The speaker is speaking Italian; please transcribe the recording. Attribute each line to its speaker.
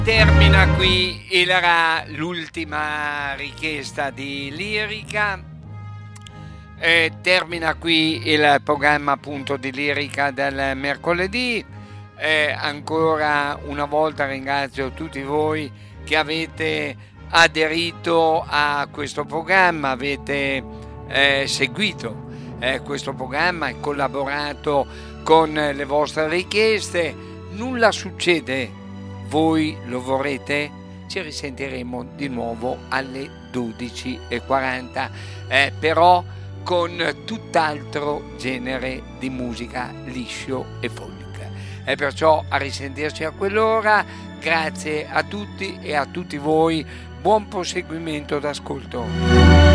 Speaker 1: Termina qui era l'ultima richiesta di Lirica. Termina qui il programma appunto di Lirica del mercoledì. Ancora una volta ringrazio tutti voi che avete aderito a questo programma, avete seguito questo programma e collaborato con le vostre richieste. Nulla succede, voi lo vorrete? Ci risentiremo di nuovo alle 12:40, però con tutt'altro genere di musica, liscio e folk. E perciò a risentirci a quell'ora. Grazie a tutti e a tutti voi, buon proseguimento d'ascolto.